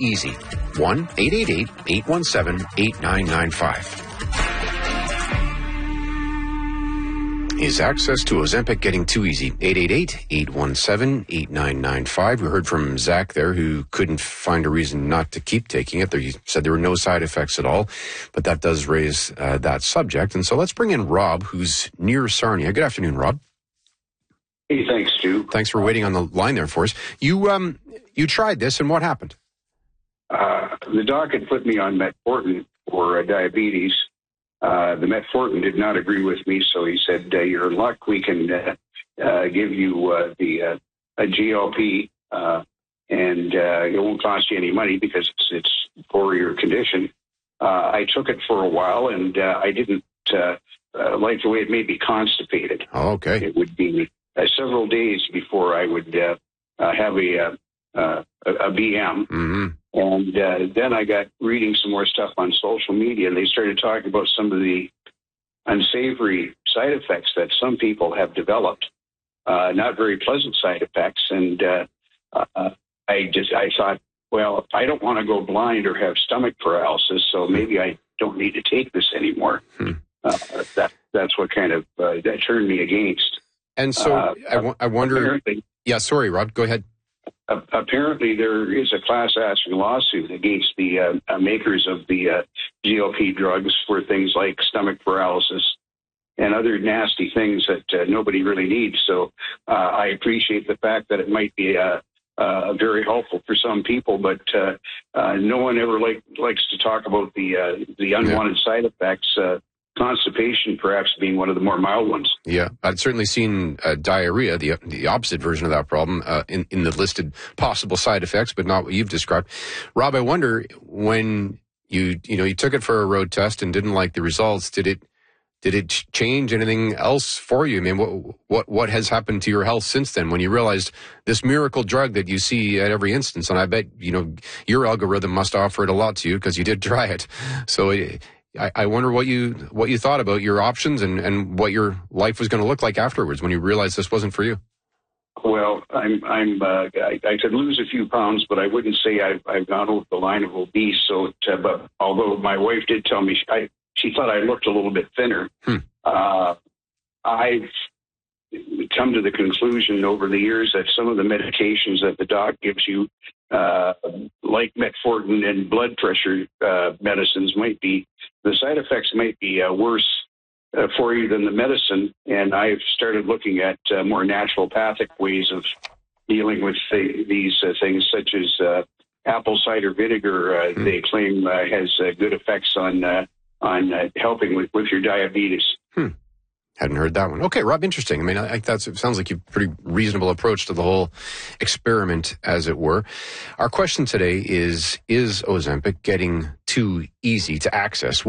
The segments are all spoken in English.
easy. 1-888-817-8995. Is access to Ozempic getting too easy? 888-817-8995. We heard from Zach there, who couldn't find a reason not to keep taking it. He said there were no side effects at all, but that does raise that subject. And so let's bring in Rob, who's near Sarnia. Good afternoon, Rob. Hey, thanks, Stu. Thanks for waiting on the line there for us. You tried this, and what happened? The doc had put me on Metfortin for diabetes. The Metfortin did not agree with me, so he said, "You're in luck. We can give you a GLP, and it won't cost you any money because it's for your condition." I took it for a while, and I didn't like the way it made me constipated. Oh, okay. It would be several days before I would have a BM. Mm-hmm. And then I got reading some more stuff on social media, and they started talking about some of the unsavory side effects that some people have developed, not very pleasant side effects. And I thought, well, I don't want to go blind or have stomach paralysis, so maybe I don't need to take this anymore. That's what kind of that turned me against. And so I wonder. Yeah, sorry, Rob. Go ahead. Apparently, there is a class action lawsuit against the makers of the GLP drugs for things like stomach paralysis and other nasty things that nobody really needs. So I appreciate the fact that it might be very helpful for some people, but no one ever likes to talk about the unwanted side effects. Constipation perhaps being one of the more mild ones. Yeah, I'd certainly seen diarrhea, the opposite version of that problem, in the listed possible side effects, but not what you've described. Rob, I wonder, when you took it for a road test and didn't like the results, did it change anything else for you? I mean, what has happened to your health since then when you realized this miracle drug that you see at every instance? And I bet, your algorithm must offer it a lot to you because you did try it. So I wonder what you thought about your options and what your life was going to look like afterwards when you realized this wasn't for you. Well, I could lose a few pounds, but I wouldn't say I've gone over the line of obese. So, but although my wife did tell me she thought I looked a little bit thinner, I've come to the conclusion over the years that some of the medications that the doc gives you, like Metfortin and blood pressure medicines, the side effects might be worse for you than the medicine. And I've started looking at more naturopathic ways of dealing with these things, such as apple cider vinegar. They claim has good effects on helping with your diabetes. Hadn't heard that one. Okay, Rob, interesting. I mean, it sounds like you've a pretty reasonable approach to the whole experiment, as it were. Our question today is Ozempic getting too easy to access?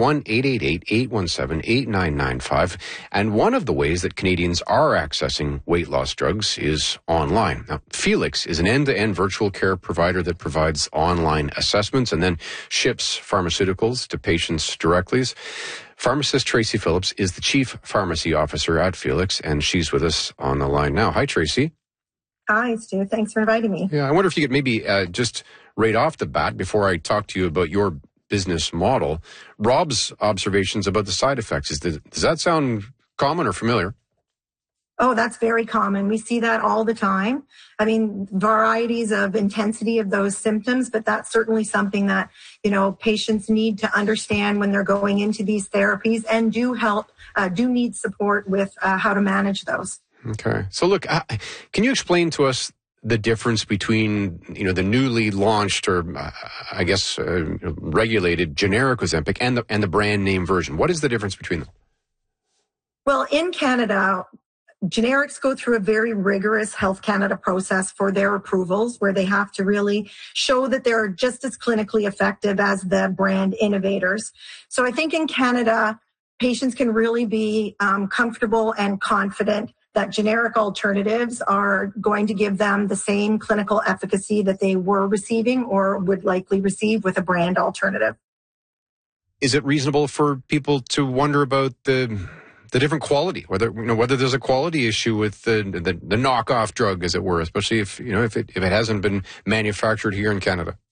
1-888-817-8995. And one of the ways that Canadians are accessing weight loss drugs is online. Now, Felix is an end-to-end virtual care provider that provides online assessments and then ships pharmaceuticals to patients directly. Pharmacist Tracy Phillips is the Chief Pharmacy Officer at Felix, and she's with us on the line now. Hi, Tracy. Hi, Stu. Thanks for inviting me. Yeah, I wonder if you could maybe just right off the bat, before I talk to you about your business model, Rob's observations about the side effects. Does that sound common or familiar? Oh, that's very common. We see that all the time. I mean, varieties of intensity of those symptoms, but that's certainly something that, patients need to understand when they're going into these therapies and do need support with how to manage those. Okay. So look, can you explain to us the difference between, the newly launched or regulated generic Ozempic and the brand name version? What is the difference between them? Well, in Canada, generics go through a very rigorous Health Canada process for their approvals, where they have to really show that they're just as clinically effective as the brand innovators. So I think in Canada, patients can really be comfortable and confident that generic alternatives are going to give them the same clinical efficacy that they were receiving or would likely receive with a brand alternative. Is it reasonable for people to wonder about the different quality, whether there's a quality issue with the knockoff drug, as it were, especially if it hasn't been manufactured here in Canada?